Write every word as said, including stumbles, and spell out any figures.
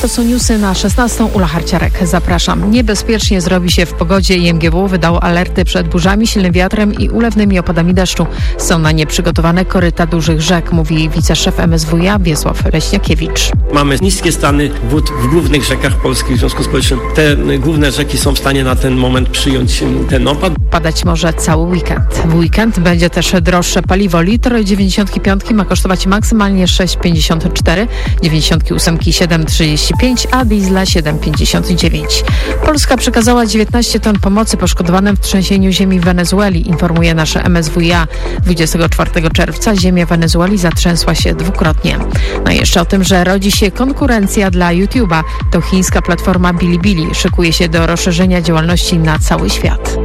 To są newsy na szesnastą. Ula Harciarek. Zapraszam. Niebezpiecznie zrobi się w pogodzie. I M G W wydało alerty przed burzami, silnym wiatrem i ulewnymi opadami deszczu. Są na nie przygotowane koryta dużych rzek, mówi wiceszef M S W iA Wiesław Leśniakiewicz. Mamy niskie stany wód w głównych rzekach polskich, w związku z powyższym te główne rzeki są w stanie na ten moment przyjąć ten opad. Padać może cały weekend. W weekend będzie też droższe paliwo. Litr dziewięćdziesiątki piątki ma kosztować maksymalnie sześć pięćdziesiąt cztery, dziewięćdziesiątki ósemki siedem trzydzieści pięć, a diesla siedem pięćdziesiąt dziewięć. Polska przekazała dziewiętnaście ton pomocy poszkodowanym w trzęsieniu ziemi w Wenezueli, informuje nasze M S W iA. dwudziestego czwartego czerwca ziemia Wenezueli zatrzęsła się dwukrotnie. No i jeszcze o tym, że rodzi się konkurencja dla YouTube'a. To chińska platforma Bilibili szykuje się do rozszerzenia działalności na cały świat.